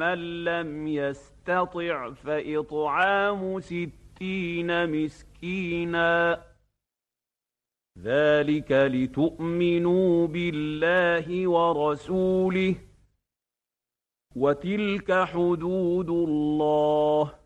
من لم يستطع فإطعام 60 مسكينا ذلك لتؤمنوا بالله ورسوله وتلك حدود الله